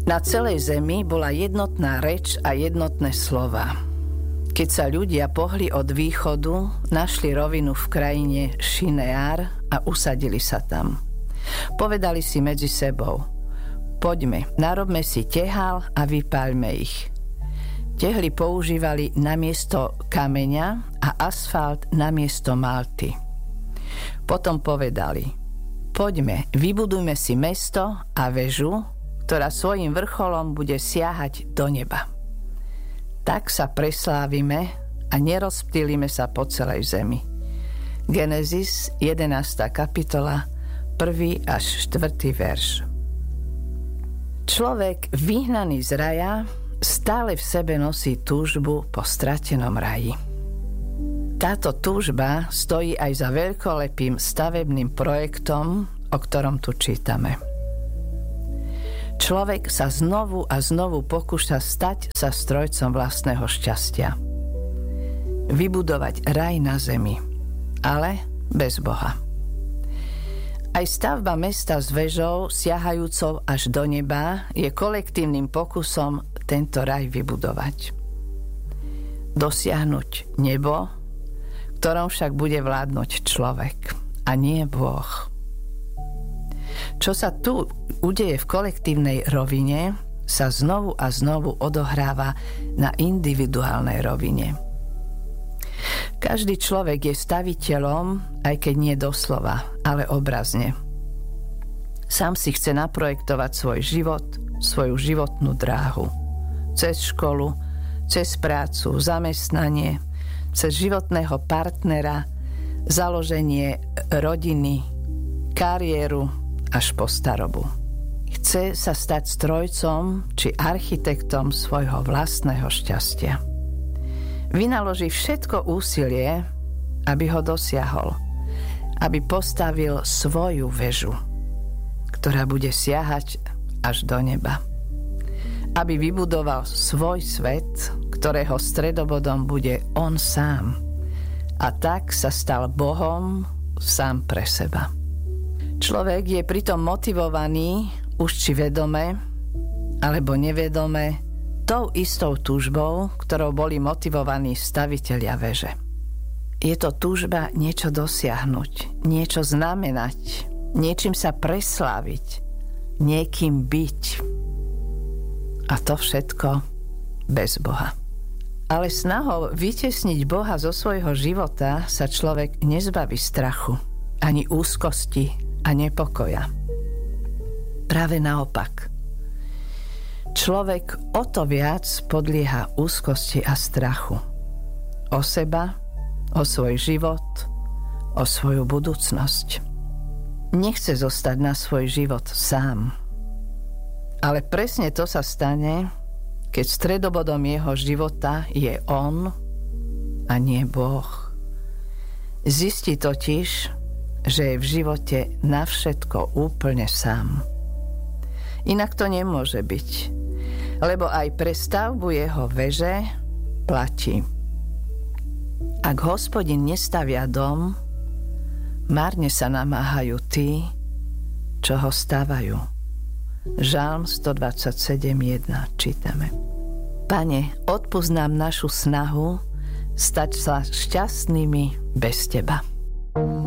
Na celej zemi bola jednotná reč a jednotné slova. Keď sa ľudia pohli od východu, našli rovinu v krajine Šineár a usadili sa tam. Povedali si medzi sebou: poďme, narobme si tehál a vypáľme ich. Tehly používali namiesto kameňa a asfalt namiesto malty. Potom povedali: poďme, vybudujme si mesto a väžu, ktorá svojím vrcholom bude siahať do neba. Tak sa preslávime a nerozptýlime sa po celej zemi. Genesis 11. kapitola, 1. až 4. verš. Človek vyhnaný z raja stále v sebe nosí túžbu po stratenom raji. Táto túžba stojí aj za veľkolepým stavebným projektom, o ktorom tu čítame. Človek sa znovu a znovu pokúša stať sa strojcom vlastného šťastia. Vybudovať raj na zemi, ale bez Boha. Aj stavba mesta s väžou siahajúcou až do neba je kolektívnym pokusom tento raj vybudovať. Dosiahnuť nebo, ktorom však bude vládnuť človek a nie Boh. Čo sa tu udeje v kolektívnej rovine, sa znovu a znovu odohráva na individuálnej rovine. Každý človek je staviteľom, aj keď nie doslova, ale obrazne. Sám si chce naprojektovať svoj život, svoju životnú dráhu. Cez školu, cez prácu, zamestnanie, cez životného partnera, založenie rodiny, kariéru až po starobu. Chce sa stať strojcom či architektom svojho vlastného šťastia. Vynaloží všetko úsilie, aby ho dosiahol, aby postavil svoju väžu, ktorá bude siahať až do neba. Aby vybudoval svoj svet, ktorého stredobodom bude on sám. A tak sa stal Bohom sám pre seba. Človek je pritom motivovaný, už či vedome, alebo nevedome, tou istou túžbou, ktorou boli motivovaní stavitelia väže. Je to túžba niečo dosiahnuť, niečo znamenať, niečím sa presláviť, niekým byť. A to všetko bez Boha. Ale snahou vytesniť Boha zo svojho života sa človek nezbaví strachu, ani úzkosti a nepokoja. Práve naopak. Človek o to viac podlieha úzkosti a strachu. O seba, o svoj život, o svoju budúcnosť. Nechce zostať na svoj život sám. Ale presne to sa stane, keď stredobodom jeho života je on a nie Boh. Zistí totiž, že je v živote na všetko úplne sám. Inak to nemôže byť, lebo aj pre stavbu jeho väže platí: ak Hospodin nestavia dom, márne sa namáhajú tí, čo ho stavajú. Žalm 127:1 čítame. Pane, odpusť nám našu snahu stať sa šťastnými bez Teba.